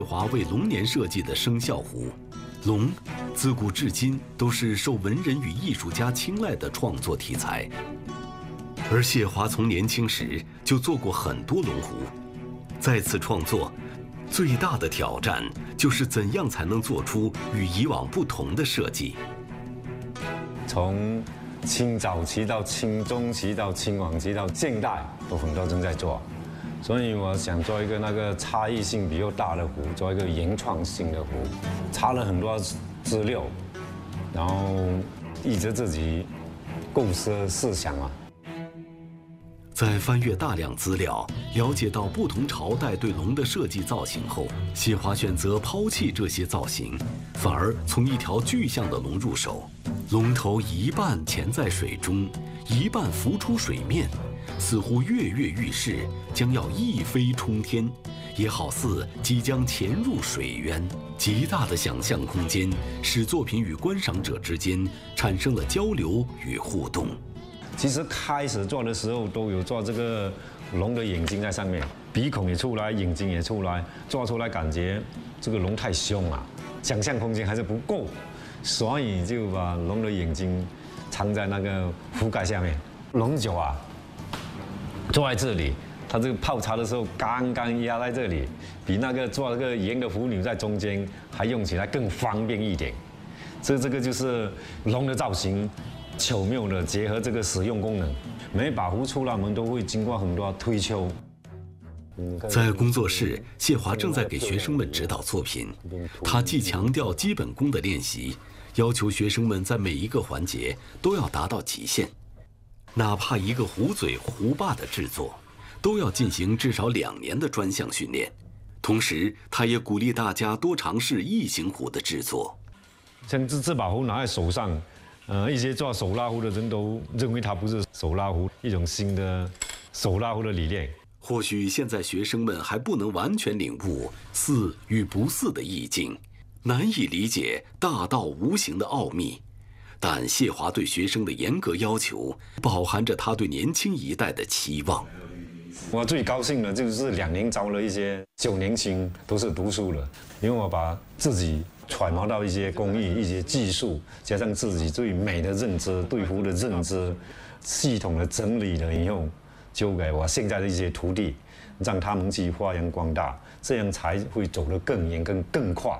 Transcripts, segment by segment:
华为龙年设计的生肖壶，龙自古至今都是受文人与艺术家青睐的创作题材。而谢华从年轻时就做过很多龙壶，再次创作，最大的挑战就是怎样才能做出与以往不同的设计。 从清早期到清中期到清晚期到现代，都很多人在做。所以我想做一个那个差异性比较大的壶，做一个原创性的壶，查了很多资料，然后依着自己构思思想啊。 在翻阅大量资料，了解到不同朝代对龙的设计造型后，谢华选择抛弃这些造型，反而从一条具象的龙入手，龙头一半潜在水中，一半浮出水面。似乎跃跃欲试，将要一飞冲天，也好似即将潜入水渊。极大的想象空间，使作品与观赏者之间产生了交流与互动。 其实开始做的时候都有做这个龙的眼睛在上面，鼻孔也出来，眼睛也出来，做出来感觉这个龙太凶了，想象空间还是不够，所以就把龙的眼睛藏在那个壶盖下面。龙酒啊，坐在这里，它这个泡茶的时候刚刚压在这里，比那个做那个圆的壶钮在中间还用起来更方便一点。这个就是龙的造型，巧妙的结合这个使用功能。每把壶出来，我们都会经过很多推敲。 在工作室，谢华正在给学生们指导作品。他既强调基本功的练习，要求学生们在每一个环节都要达到极限。哪怕一个壶嘴、壶把的制作，都要进行至少2年的专项训练。同时，他也鼓励大家多尝试异形壶的制作。 像这把壶拿在手上，一些做手拉壶的人都认为它不是手拉壶，一种新的手拉壶的理念。 或许现在学生们还不能完全领悟似与不似的意境，难以理解大道无形的奥秘。但谢华对学生的严格要求，饱含着他对年轻一代的期望。 我最高兴的就是2年招了一些9年轻，都是读书的，因为我把自己揣摩到一些工艺、一些技术，加上自己对美的认知、对壶的认知，系统的整理了以后，交给我现在的一些徒弟，让他们去发扬光大，这样才会走得更远、更快。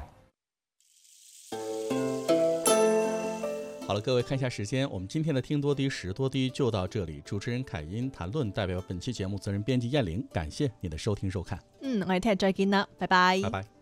好了，各位看一下时间，我们今天的听多低识多低就到这里。主持人凯音谈论代表本期节目责任编辑燕玲，感谢你的收听收看。 我哋聽日再見啦，拜拜。 拜拜。